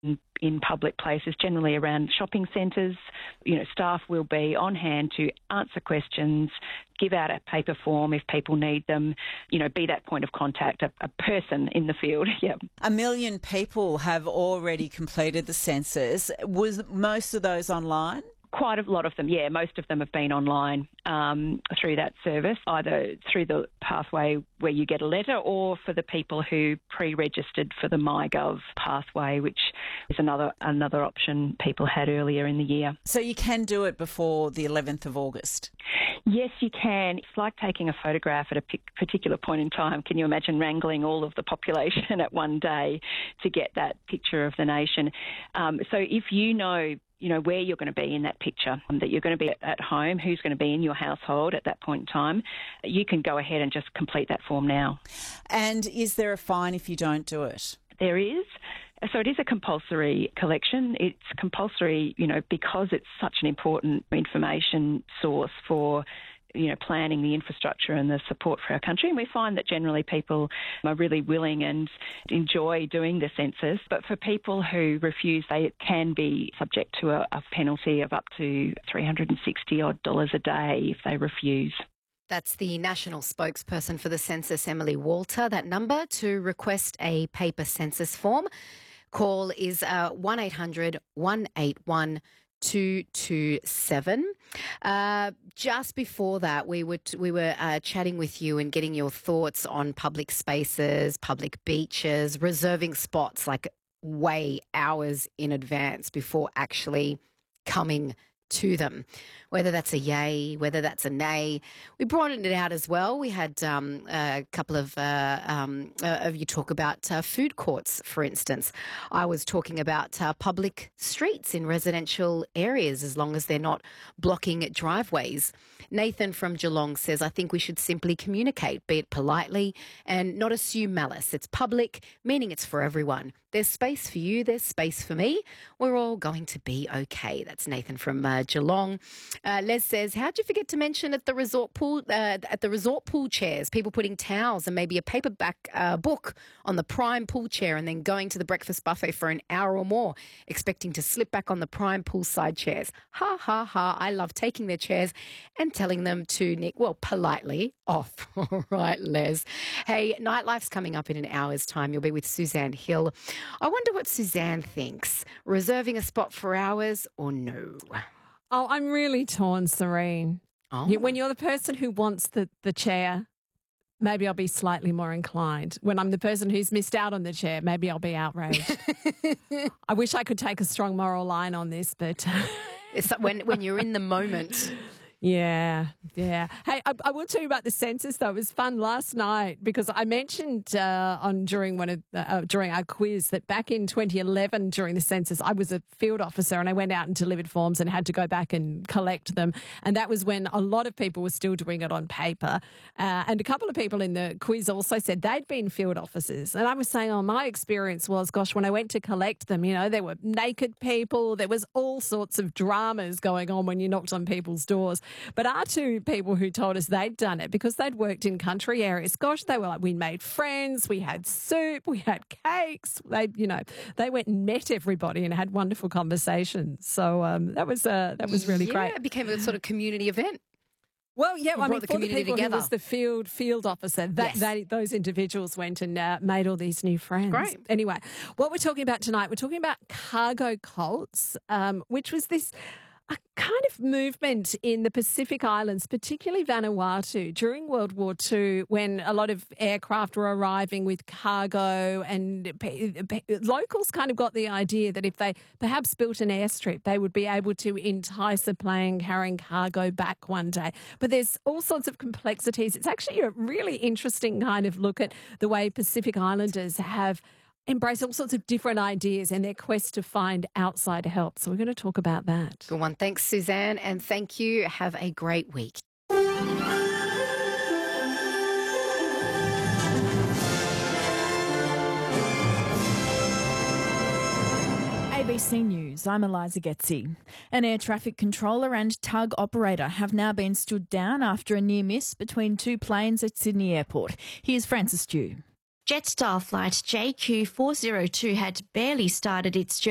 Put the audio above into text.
in public places, generally around shopping centres. Staff will be on hand to answer questions, give out a paper form if people need them, be that point of contact, a person in the field. Yeah. 1 million people have already completed the census. Was most of those online? Quite a lot of them, yeah. Most of them have been online through that service, either through the pathway where you get a letter or for the people who pre-registered for the MyGov pathway, which is another option people had earlier in the year. So you can do it before the 11th of August? Yes, you can. It's like taking a photograph at a particular point in time. Can you imagine wrangling all of the population at one day to get that picture of the nation? So if you know where you're going to be in that picture, that you're going to be at home, who's going to be in your household at that point in time, you can go ahead and just complete that form now. And is there a fine if you don't do it? There is. So it is a compulsory collection. It's compulsory, because it's such an important information source for planning the infrastructure and the support for our country. And we find that generally people are really willing and enjoy doing the census. But for people who refuse, they can be subject to a penalty of up to $360 a day if they refuse. That's the national spokesperson for the census, Emily Walter. That number to request a paper census form. Call is 1800 181 227. Just before that, we were chatting with you and getting your thoughts on public spaces, public beaches, reserving spots like way hours in advance before actually coming to them, whether that's a yay, whether that's a nay. We broadened it out as well. We had a couple of you talk about food courts, for instance. I was talking about public streets in residential areas, as long as they're not blocking driveways. Nathan from Geelong says, I think we should simply communicate, be it politely, and not assume malice. It's public, meaning it's for everyone. There's space for you, there's space for me. We're all going to be okay. That's Nathan from Geelong. Les says, how'd you forget to mention at the resort pool chairs, people putting towels and maybe a paperback book on the prime pool chair and then going to the breakfast buffet for an hour or more, expecting to slip back on the prime poolside chairs. Ha, ha, ha. I love taking their chairs and telling them to nick, politely off. All right, Les. Hey, Nightlife's coming up in an hour's time. You'll be with Suzanne Hill. I wonder what Suzanne thinks. Reserving a spot for hours or no? Oh, I'm really torn, Serene. Oh. When you're the person who wants the chair, maybe I'll be slightly more inclined. When I'm the person who's missed out on the chair, maybe I'll be outraged. I wish I could take a strong moral line on this, but... It's when you're in the moment. Yeah. Hey, I will tell you about the census, though. It was fun last night because I mentioned during our quiz that back in 2011 during the census, I was a field officer and I went out and delivered forms and had to go back and collect them. And that was when a lot of people were still doing it on paper. And a couple of people in the quiz also said they'd been field officers. And I was saying, my experience was, gosh, when I went to collect them, there were naked people. There was all sorts of dramas going on when you knocked on people's doors. But our two people who told us they'd done it because they'd worked in country areas, gosh, they were like, we made friends, we had soup, we had cakes. They went and met everybody and had wonderful conversations. So that was really great. It became a sort of community event. Well, yeah, for the community people together. Who was the field officer, those individuals went and made all these new friends. Great. Anyway, what we're talking about tonight, we're talking about cargo cults, which was this a kind of movement in the Pacific Islands, particularly Vanuatu, during World War II, when a lot of aircraft were arriving with cargo, and locals kind of got the idea that if they perhaps built an airstrip, they would be able to entice a plane carrying cargo back one day. But there's all sorts of complexities. It's actually a really interesting kind of look at the way Pacific Islanders have embrace all sorts of different ideas in their quest to find outside help. So we're going to talk about that. Good one. Thanks, Suzanne. And thank you. Have a great week. ABC News, I'm Eliza Getzi. An air traffic controller and tug operator have now been stood down after a near miss between two planes at Sydney Airport. Here's Francis Dew. Jetstar flight JQ402 had barely started its journey